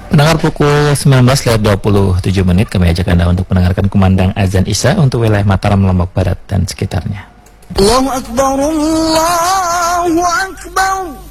Pendengar pukul 19:27 kami ajak Anda untuk mendengarkan kumandang azan Isya untuk wilayah Mataram, Lombok Barat dan sekitarnya. Allahu Akbar, Allahu Akbar.